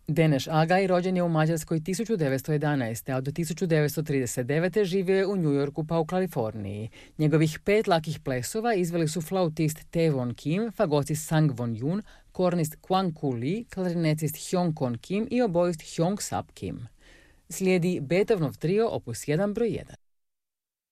Deneš Agaj rođen je u Mađarskoj 1911. a od 1939. živio je u New Yorku pa u Kaliforniji. Njegovih 5 lakih plesova izveli su flautist Tae-won Kim, fagocist Sang-won Yoon, kornist Kwang-ku Lee, klarinetist Hyung-kon Kim i oboist Hyung-sap Kim. Slijedi Beethovenov trio opus 1 broj 1.